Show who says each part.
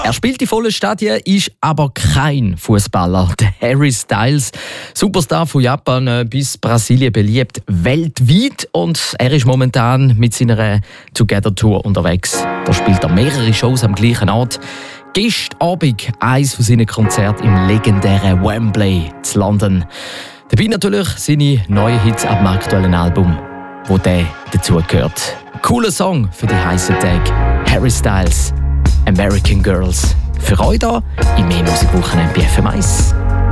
Speaker 1: Er spielt die vollen Stadien, ist aber kein Fußballer. Der Harry Styles, Superstar von Japan bis Brasilien, beliebt weltweit. Und er ist momentan mit seiner Together Tour unterwegs. Da spielt er mehrere Shows am gleichen Ort. Gestern Abend eines von seinen Konzerten im legendären Wembley in London. Dabei natürlich seine neuen Hits ab dem aktuellen Album, wo der dazugehört. Cooler Song für die heißen Tage. Harry Styles, American Girls. Für euch da im Mehr Musik Wochenende bei FM1.